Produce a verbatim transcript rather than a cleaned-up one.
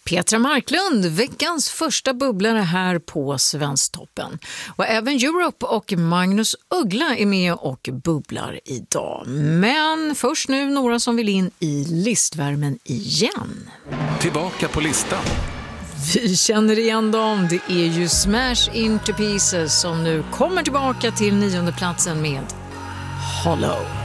Petra Marklund, veckans första bubblare här på Svensktoppen. Och även Europe och Magnus Uggla är med och bubblar idag. Men först nu några som vill in i listvärmen igen. Tillbaka på listan. Vi känner igen dem. Det är ju Smash Into Pieces som nu kommer tillbaka till nionde platsen med Hollow.